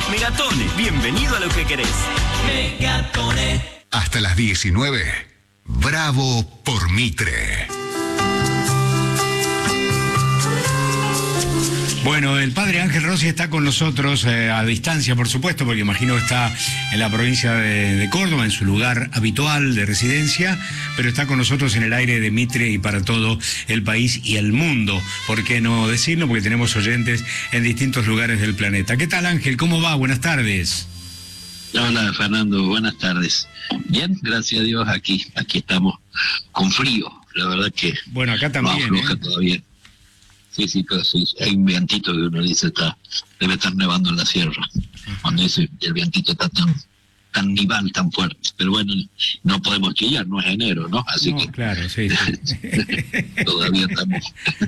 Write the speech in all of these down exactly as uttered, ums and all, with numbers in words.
Megatone, bienvenido a lo que querés. Megatone. Hasta las diecinueve. Bravo por Mitre. Bueno, el padre Ángel Rossi está con nosotros eh, a distancia, por supuesto, porque imagino que está en la provincia de, de Córdoba, en su lugar habitual de residencia, pero está con nosotros en el aire de Mitre y para todo el país y el mundo. ¿Por qué no decirlo? Porque tenemos oyentes en distintos lugares del planeta. ¿Qué tal, Ángel? ¿Cómo va? Buenas tardes. Hola, Fernando. Buenas tardes. Bien, gracias a Dios, aquí aquí estamos con frío. La verdad que bueno, acá también, no afloja ¿eh? todavía. Sí, sí, pero sí, hay un vientito que uno dice está debe estar nevando en la sierra. Uh-huh. Cuando dice el vientito está tan tan nival, tan fuerte. Pero bueno, no podemos chillar, no es enero, ¿no? Así no, que claro, sí, sí. todavía estamos.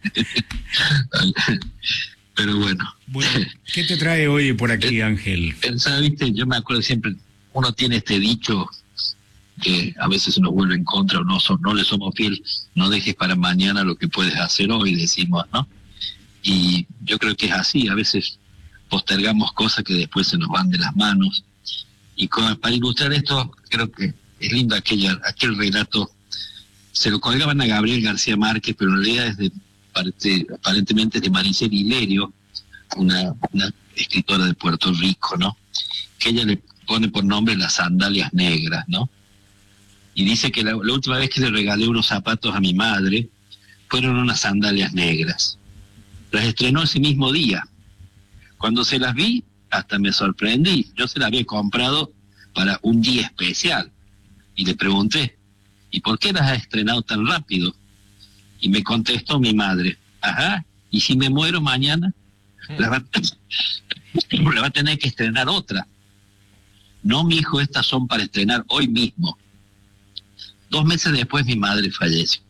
Pero bueno. Bueno, ¿qué te trae hoy por aquí, Ángel? Pensaba, viste, yo me acuerdo siempre, uno tiene este dicho que a veces se nos vuelve en contra o no, so, no le somos fiel, no dejes para mañana lo que puedes hacer hoy, decimos, ¿no? Y yo creo que es así, a veces postergamos cosas que después se nos van de las manos. Y con, para ilustrar esto, creo que es lindo aquella, aquel relato, se lo colgaban a Gabriel García Márquez, pero en realidad es de, parte, aparentemente de Maricela Hilerio, una, una escritora de Puerto Rico, ¿no? Que ella le pone por nombre Las Sandalias Negras, ¿no? Y dice que la, la última vez que le regalé unos zapatos a mi madre fueron unas sandalias negras. Las estrenó ese mismo día. Cuando se las vi, hasta me sorprendí. Yo se las había comprado para un día especial. Y le pregunté, ¿y por qué las has estrenado tan rápido? Y me contestó mi madre, ajá, ¿y si me muero mañana? La va, la va a tener que estrenar otra. No, mi hijo, estas son para estrenar hoy mismo. Dos meses después mi madre falleció.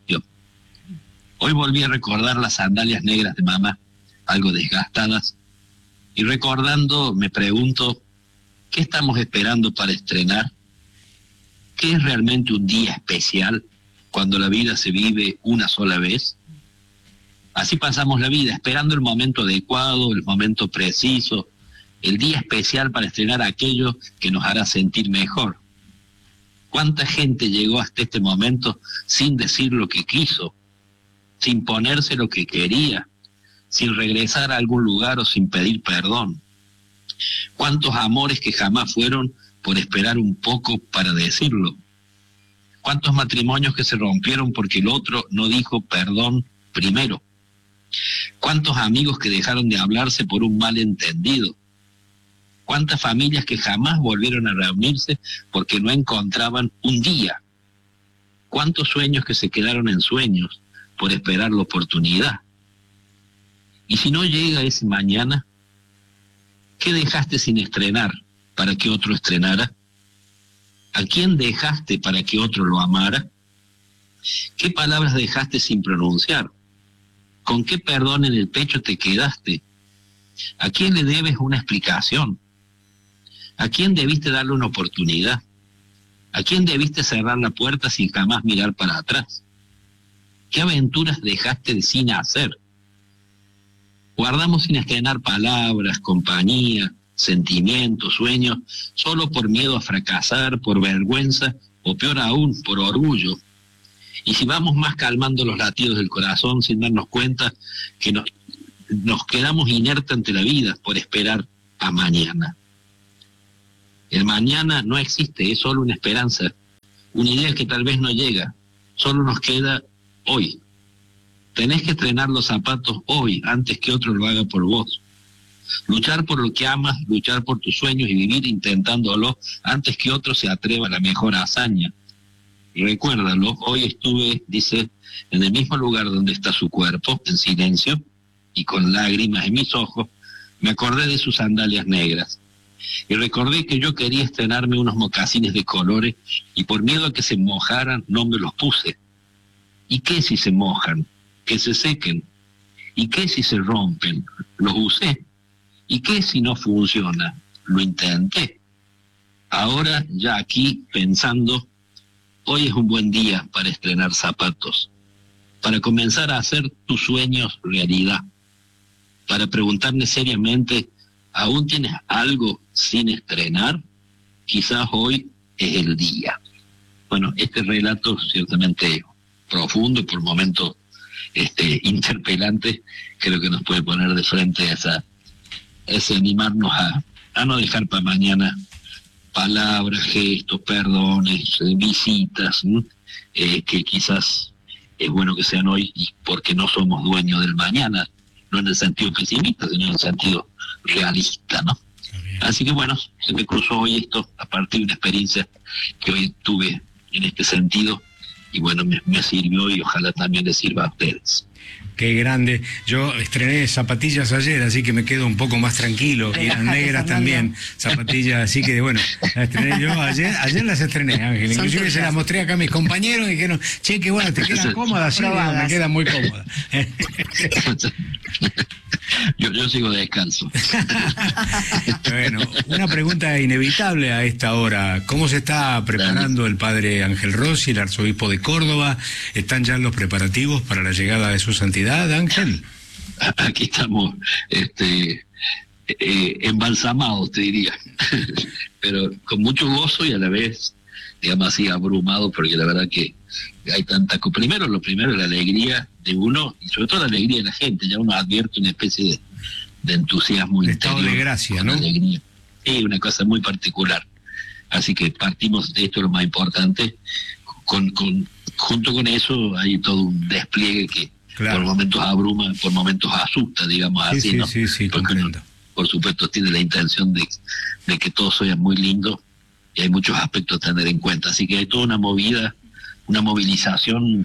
Hoy volví a recordar las sandalias negras de mamá, algo desgastadas, y recordando me pregunto, ¿qué estamos esperando para estrenar? ¿Qué es realmente un día especial cuando la vida se vive una sola vez? Así pasamos la vida, esperando el momento adecuado, el momento preciso, el día especial para estrenar aquello que nos hará sentir mejor. ¿Cuánta gente llegó hasta este momento sin decir lo que quiso, sin ponerse lo que quería, sin regresar a algún lugar o sin pedir perdón? ¿Cuántos amores que jamás fueron por esperar un poco para decirlo? ¿Cuántos matrimonios que se rompieron porque el otro no dijo perdón primero? ¿Cuántos amigos que dejaron de hablarse por un malentendido? ¿Cuántas familias que jamás volvieron a reunirse porque no encontraban un día? ¿Cuántos sueños que se quedaron en sueños por esperar la oportunidad? Y si no llega ese mañana, ¿qué dejaste sin estrenar para que otro estrenara? ¿A quién dejaste para que otro lo amara? ¿Qué palabras dejaste sin pronunciar? ¿Con qué perdón en el pecho te quedaste? ¿A quién le debes una explicación? ¿A quién debiste darle una oportunidad? ¿A quién debiste cerrar la puerta sin jamás mirar para atrás? ¿Qué aventuras dejaste sin hacer? Guardamos sin estrenar palabras, compañía, sentimientos, sueños, solo por miedo a fracasar, por vergüenza o peor aún, por orgullo. Y si vamos más calmando los latidos del corazón sin darnos cuenta que nos, nos quedamos inertes ante la vida por esperar a mañana. El mañana no existe, es solo una esperanza, una idea que tal vez no llega, solo nos queda hoy. Tenés que estrenar los zapatos hoy, antes que otro lo haga por vos. Luchar por lo que amas, luchar por tus sueños y vivir intentándolo antes que otro se atreva a la mejor hazaña. Y recuérdalo, hoy estuve, dice, en el mismo lugar donde está su cuerpo, en silencio, y con lágrimas en mis ojos, me acordé de sus sandalias negras. Y recordé que yo quería estrenarme unos mocasines de colores y por miedo a que se mojaran no me los puse. ¿Y qué si se mojan? Que se sequen. ¿Y qué si se rompen? Los usé. ¿Y qué si no funciona? Lo intenté. Ahora ya aquí pensando, hoy es un buen día para estrenar zapatos, para comenzar a hacer tus sueños realidad, para preguntarme seriamente, ¿aún tienes algo sin estrenar, quizás hoy es el día. Bueno, este relato ciertamente profundo, por momentos este, interpelante, creo que nos puede poner de frente a esa, ese animarnos a, a no dejar para mañana palabras, gestos, perdones, visitas, eh, que quizás es bueno que sean hoy, y porque no somos dueños del mañana, no en el sentido pesimista, sino en el sentido realista, ¿no? Así que bueno, se me cruzó hoy esto a partir de una experiencia que hoy tuve en este sentido, y bueno, me, me sirvió y ojalá también les sirva a ustedes. Qué grande. Yo estrené zapatillas ayer, así que me quedo un poco más tranquilo. Y las negras también, zapatillas, así que bueno, las estrené yo ayer, ayer las estrené, Ángel. Inclusive se las mostré acá a mis compañeros y dijeron, che, qué bueno, te quedan cómodas, sí, me quedan muy cómodas. Yo, yo sigo descalzo. Bueno, una pregunta inevitable a esta hora. ¿Cómo se está preparando el padre Ángel Rossi, el arzobispo de Córdoba? ¿Están ya los preparativos para la llegada de su santidad, Ángel? Aquí estamos este, eh, embalsamados, te diría. Pero con mucho gozo y a la vez, digamos así, abrumado, porque la verdad que hay tanta cosa. Primero, lo primero es la alegría de uno, y sobre todo la alegría de la gente. Ya uno advierte una especie de, de entusiasmo de interior. Estado de gracia, ¿no? Alegría. Sí, una cosa muy particular. Así que partimos de esto, lo más importante. Con, con, junto con eso hay todo un despliegue que claro, por momentos abruma, por momentos asusta, digamos sí, así, sí, ¿no? Sí, sí, Porque comprendo. uno, por supuesto, tiene la intención de, de que todo sea muy lindo, y hay muchos aspectos a tener en cuenta. Así que hay toda una movida, una movilización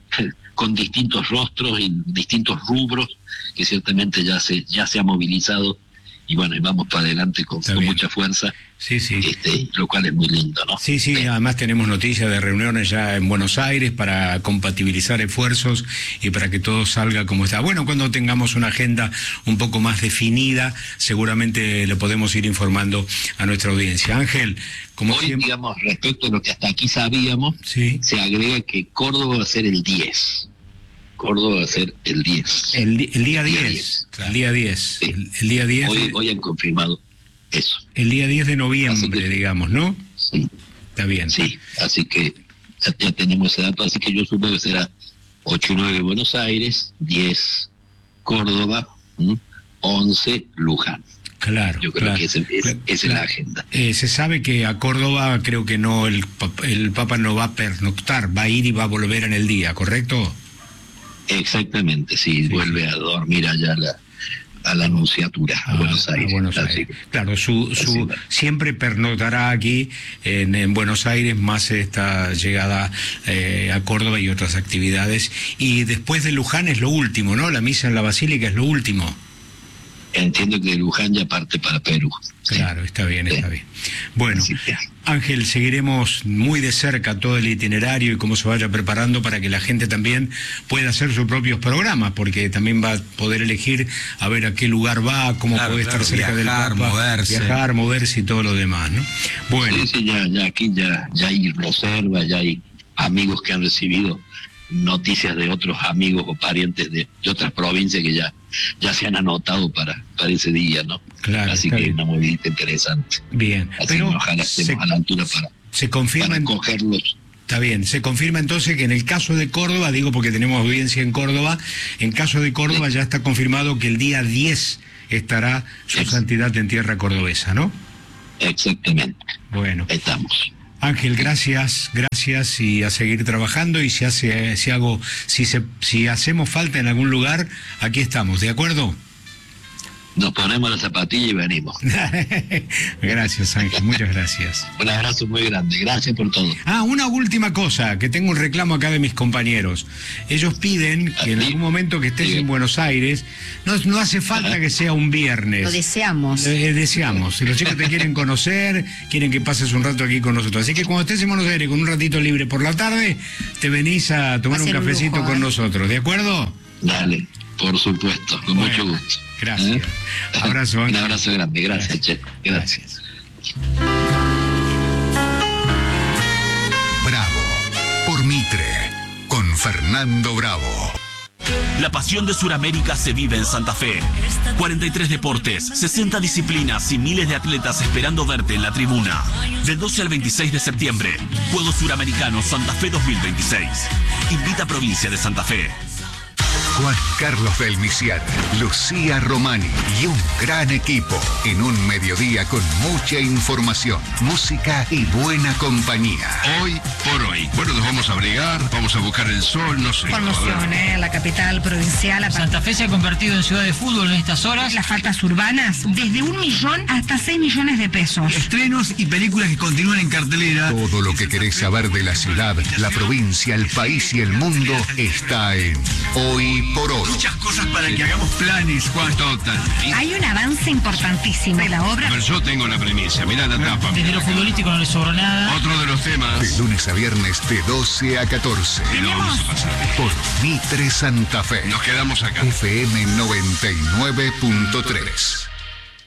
con distintos rostros y distintos rubros, que ciertamente ya se ya se ha movilizado, y bueno, y vamos para adelante con, con mucha fuerza. Sí, sí. Este, lo cual es muy lindo, ¿no? Sí, sí, Bien. Además tenemos noticias de reuniones ya en Buenos Aires para compatibilizar esfuerzos y para que todo salga como está. Bueno, cuando tengamos una agenda un poco más definida, seguramente le podemos ir informando a nuestra audiencia. Ángel, como hoy, siempre... digamos, respecto a lo que hasta aquí sabíamos, sí, se agrega que Córdoba va a ser el diez. Córdoba va a ser el diez. El, el día diez. diez, Claro. El día diez. Sí. El, el día diez. Hoy, de... hoy han confirmado eso. El día diez de noviembre, que, digamos, ¿no? Sí. Está bien. Sí, así que ya, ya tenemos ese dato, así que yo supongo que será ocho y nueve Buenos Aires, diez Córdoba, ¿m? once Luján. Claro, yo creo claro, que ese, es, claro, esa claro. es la agenda. Eh, se sabe que a Córdoba creo que no, el, el Papa no va a pernoctar, va a ir y va a volver en el día, ¿correcto? Exactamente, sí, sí vuelve sí. a dormir allá la, a la Nunciatura, a, a Buenos Aires. A Buenos Aires. Claro, su, su siempre pernoctará aquí en, en Buenos Aires, más esta llegada eh, a Córdoba y otras actividades. Y después de Luján es lo último, ¿no? La misa en la Basílica es lo último. Entiendo que de Luján ya parte para Perú. Claro, sí. está bien, está sí. bien. Bueno, sí, sí. Ángel, seguiremos muy de cerca todo el itinerario y cómo se vaya preparando para que la gente también pueda hacer sus propios programas, porque también va a poder elegir a ver a qué lugar va, cómo claro, puede claro, estar cerca viajar, del Papa, moverse. viajar, moverse y todo lo demás, ¿no? Bueno. Sí, sí, ya, ya aquí ya, ya hay reserva, ya hay amigos que han recibido noticias de otros amigos o parientes de, de otras provincias que ya ya se han anotado para, para ese día, ¿no? Claro, así que bien. Una movida interesante. Bien, así pero que ojalá estemos se, a la altura para, se confirma para cogerlos. Está bien, se confirma entonces que en el caso de Córdoba, digo porque tenemos audiencia en Córdoba, en caso de Córdoba sí. ya está confirmado que el día diez estará su Ex santidad en tierra cordobesa, ¿no? Exactamente. Bueno. Estamos. Ángel, gracias, gracias, y a seguir trabajando, y si hace, si hago, si se, si hacemos falta en algún lugar, aquí estamos, ¿de acuerdo? Nos ponemos la zapatilla y venimos. Gracias, Ángel, muchas gracias. Un abrazo muy grande, gracias por todo. Ah, una última cosa, que tengo un reclamo acá de mis compañeros. Ellos piden que en algún momento que estés sí. en Buenos Aires, no, no hace falta Ajá. que sea un viernes. Lo deseamos. Eh, deseamos. Si los chicos te quieren conocer, quieren que pases un rato aquí con nosotros. Así que cuando estés en Buenos Aires con un ratito libre por la tarde, te venís a tomar un cafecito un lujo, con ¿eh? nosotros, ¿de acuerdo? Dale, por supuesto, con bueno. mucho gusto. Gracias. ¿Eh? Abrazo. Un abrazo grande. Gracias, Gracias. Che. Gracias. Bravo por Mitre con Fernando Bravo. La pasión de Sudamérica se vive en Santa Fe. cuarenta y tres deportes, sesenta disciplinas y miles de atletas esperando verte en la tribuna. Del doce al veintiséis de septiembre, Juegos Suramericanos Santa Fe dos mil veintiséis. Invita a Provincia de Santa Fe. Juan Carlos del Misiar, Lucía Romani y un gran equipo en un mediodía con mucha información, música y buena compañía. Hoy por hoy. Bueno, nos vamos a abrigar, vamos a buscar el sol, no sé. Conmoción, ¿eh? La capital provincial. Santa Fe se ha convertido en ciudad de fútbol en estas horas. Las faltas urbanas, desde un millón hasta seis millones de pesos. Estrenos y películas que continúan en cartelera. Todo lo que querés saber de la ciudad, la provincia, el país y el mundo está en Hoy por Hoy. Muchas cosas para que hagamos planes, Juan. Total. Hay un avance importantísimo de la obra. Pero yo tengo la premisa, mirá la tapa. Desde lo futbolístico no le sobró nada. Otro de los temas. De lunes a viernes de doce a catorce. Y lo vamos a pasar bien. Por Mitre Santa Fe. Nos quedamos acá. F M noventa y nueve punto tres.